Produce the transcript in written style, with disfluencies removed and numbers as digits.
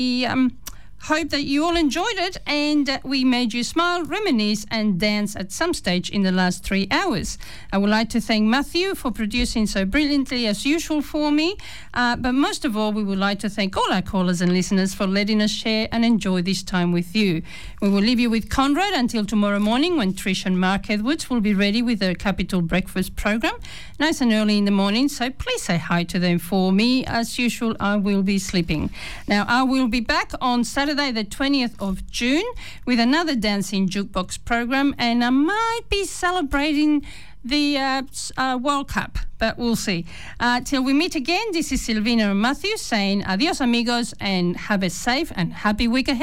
hope that you all enjoyed it and that we made you smile, reminisce and dance at some stage in the last 3 hours. I would like to thank Matthew for producing so brilliantly as usual for me, but most of all we would like to thank all our callers and listeners for letting us share and enjoy this time with you. We will leave you with Conrad until tomorrow morning when Trish and Mark Edwards will be ready with their Capital Breakfast program, nice and early in the morning, so please say hi to them for me. As usual, I will be sleeping. Now, I will be back on Saturday the 20th of June with another Dancing Jukebox program, and I might be celebrating the World Cup, but we'll see. Till we meet again, this is Silvina and Matthew saying adios amigos and have a safe and happy week ahead.